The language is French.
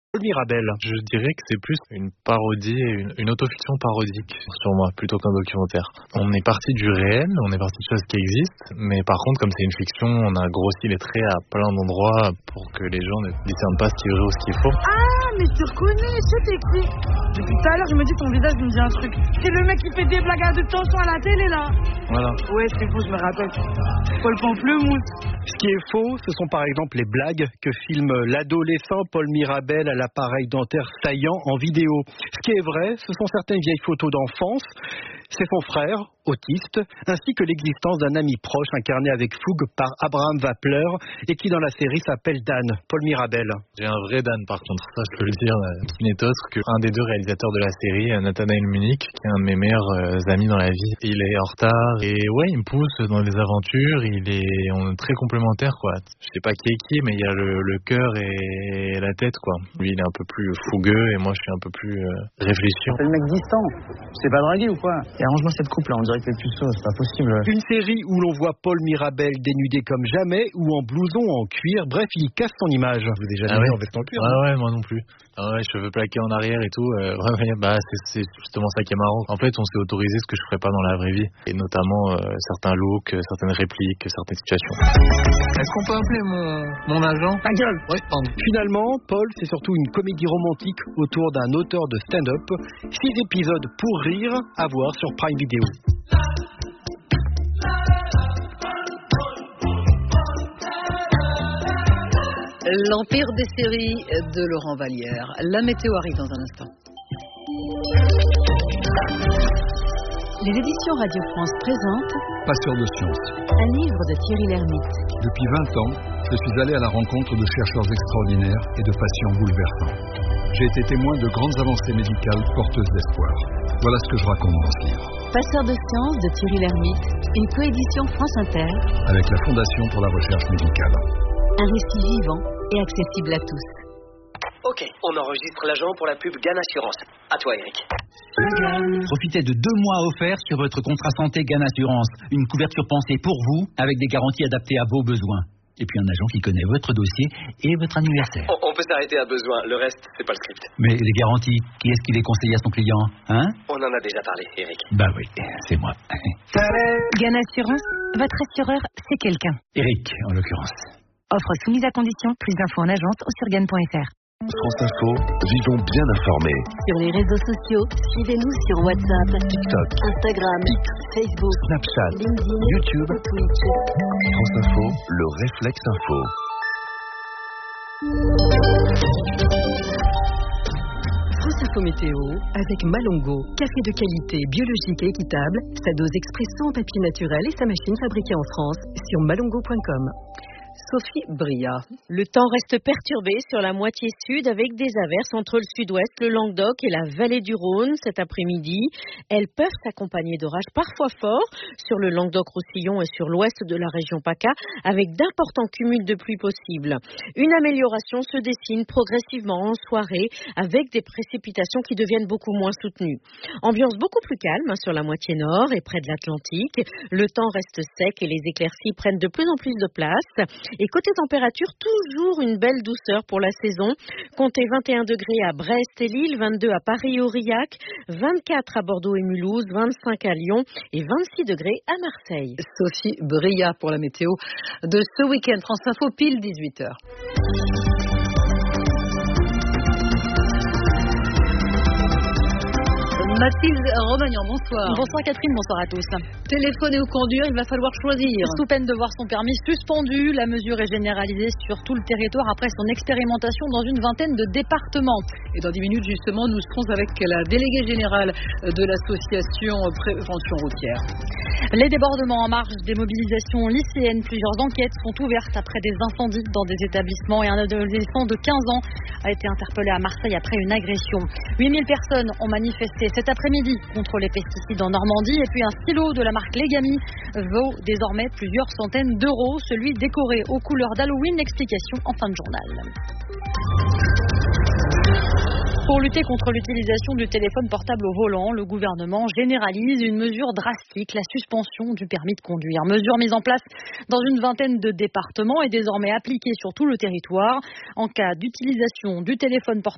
Paul Mirabel. Je dirais que c'est plus une parodie, une autofiction parodique sur moi, plutôt qu'un documentaire. On est parti du réel, on est parti de choses qui existent, mais par contre, comme c'est une fiction, on a grossi les traits à plein d'endroits pour que les gens ne discernent pas ce qui est vrai ou ce qui est faux. Ah, mais je te reconnais, je t'ai écrit. Depuis tout à l'heure, je me dis ton visage me dit un truc. C'est le mec qui fait des blagues à de tension à la télé, là. Voilà. Ouais, c'est faux, je me rappelle. Paul Pamplemousse. Ce qui est faux, ce sont par exemple les blagues que filme l'adolescent Paul Mirabel à l'appareil dentaire saillant en vidéo. Ce qui est vrai, ce sont certaines vieilles photos d'enfance. C'est son frère, autiste, ainsi que l'existence d'un ami proche incarné avec fougue par Abraham Wapler et qui dans la série s'appelle Dan, Paul Mirabel. J'ai un vrai Dan par contre, ça je peux le dire, qui n'est autre qu'un des deux réalisateurs de la série, Nathanaël Munich, qui est un de mes meilleurs amis dans la vie. Il est en retard et ouais, il me pousse dans des aventures, on est très complémentaires quoi. Je sais pas qui est qui, mais il y a le cœur et la tête quoi. Lui il est un peu plus fougueux et moi je suis un peu plus réfléchi. C'est le mec distant, c'est pas dragué ou quoi? Et arrange-moi cette coupe là, on dirait que c'est puceau, c'est pas possible. Une série où l'on voit Paul Mirabel dénudé comme jamais ou en blouson en cuir, bref il casse son image. Vous avez déjà vu en veste en cuir? Ah ouais, moi non plus. Ah ouais, cheveux plaqués en arrière et tout. C'est justement ça qui est marrant. En fait, on s'est autorisé ce que je ferais pas dans la vraie vie. Et notamment certains looks, certaines répliques, certaines situations. Est-ce qu'on peut appeler mon agent? Ta gueule! Ouais, pardon. Finalement, Paul, c'est surtout une comédie romantique autour d'un auteur de stand-up. 6 épisodes pour rire, à voir sur Prime Video. L'empire des séries de Laurent Vallière. La météo arrive dans un instant. Les éditions Radio France présentent Passeur de sciences. un livre de Thierry Lhermitte. Depuis 20 ans, je suis allé à la rencontre de chercheurs extraordinaires et de patients bouleversants. J'ai été témoin de grandes avancées médicales porteuses d'espoir. Voilà ce que je raconte dans ce livre. Passeur de sciences de Thierry Lhermitte, une coédition France Inter, Avec la Fondation pour la recherche médicale. un récit vivant et accessible à tous. Ok, on enregistre l'agent pour la pub GAN Assurance. À toi, Eric. Profitez de 2 mois offerts sur votre contrat santé GAN Assurance. Une couverture pensée pour vous, avec des garanties adaptées à vos besoins. Et puis un agent qui connaît votre dossier et votre anniversaire. On peut s'arrêter à besoin, le reste, c'est pas le script. Mais les garanties, qui est-ce qui les conseille à son client, hein? On en a déjà parlé, Eric. Bah oui, c'est moi. GAN Assurance, votre assureur, c'est quelqu'un. Eric, en l'occurrence. Offre soumise à condition, plus d'infos en agence ou sur GAN.fr. France Info, vivons bien informés. Sur les réseaux sociaux, suivez-nous sur WhatsApp, TikTok, Instagram, Facebook, Snapchat, LinkedIn, YouTube, Twitch. France Info, le réflexe info. France Info Météo avec Malongo. Café de qualité, biologique et équitable. Sa dose expresso en papier naturel et sa machine fabriquée en France sur malongo.com. Sophie Bria. Le temps reste perturbé sur la moitié sud avec des averses entre le sud-ouest, le Languedoc et la vallée du Rhône cet après-midi. Elles peuvent s'accompagner d'orages parfois forts sur le Languedoc-Roussillon et sur l'ouest de la région PACA avec d'importants cumuls de pluie possibles. Une amélioration se dessine progressivement en soirée avec des précipitations qui deviennent beaucoup moins soutenues. Ambiance beaucoup plus calme sur la moitié nord et près de l'Atlantique. Le temps reste sec et les éclaircies prennent de plus en plus de place. Et côté température, toujours une belle douceur pour la saison. Comptez 21 degrés à Brest et Lille, 22 à Paris et Aurillac, 24 à Bordeaux et Mulhouse, 25 à Lyon et 26 degrés à Marseille. Sophie Bria pour la météo de ce week-end. France Info, pile 18h. Mathilde Romagnan, bonsoir. Bonsoir Catherine, bonsoir à tous. Téléphoner ou conduire, il va falloir choisir. Sous peine de voir son permis suspendu, la mesure est généralisée sur tout le territoire après son expérimentation dans une vingtaine de départements. Et dans 10 minutes, justement, nous serons avec la déléguée générale de l'association Prévention Routière. Les débordements en marge des mobilisations lycéennes. Plusieurs enquêtes sont ouvertes après des incendies dans des établissements et un adolescent de 15 ans a été interpellé à Marseille après une agression. 8000 personnes ont manifesté cet après-midi contre les pesticides en Normandie et puis un stylo de la marque Legami vaut désormais plusieurs centaines d'euros, celui décoré aux couleurs d'Halloween. Explication en fin de journal. Pour lutter contre l'utilisation du téléphone portable au volant, le gouvernement généralise une mesure drastique, la suspension du permis de conduire. Mesure mise en place dans une vingtaine de départements et désormais appliquée sur tout le territoire. En cas d'utilisation du téléphone portable